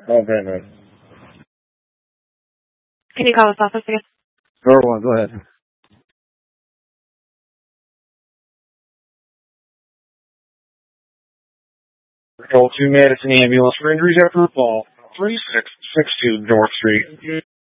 Okay, man. Can you call this office again? Door 1, go ahead. Call to Madison Ambulance for injuries after a fall. 3662 North Street.